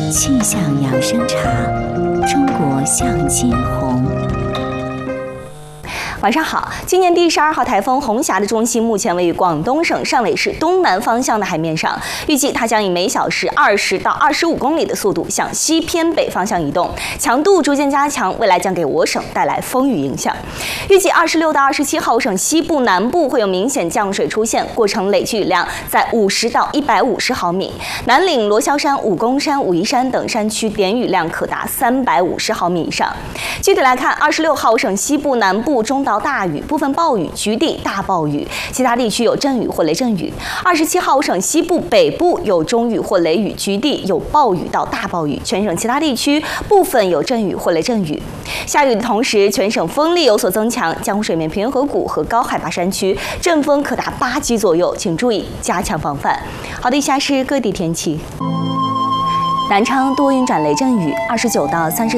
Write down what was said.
气象养生茶，中国向金红。 晚上好，今年第12号台风红霞的中心目前位于广东省汕尾市东南方向的海面上，预计它将以每小时20到25公里的速度向西偏北方向移动，强度逐渐加强，未来将给我省带来风雨影响。预计26到27号，我省西部、南部会有明显降水出现，过程累计雨量在50到150毫米。南岭、罗霄山、武功山、武夷山等山区点雨量可达350毫米以上。具体来看，26号我省西部、南部中到大雨，部分暴雨，局地大暴雨，其他地区有阵雨或雷阵雨。27号我省西部、北部有中雨或雷雨，局地有暴雨到大暴雨，全省其他地区部分有阵雨或雷阵雨。下雨的同时，全省风力有所增强，江湖水面平原河谷和高海拔山区阵风可达8级左右，请注意加强防范。好的，以下是各地天气。南昌多云转雷阵雨，29到30。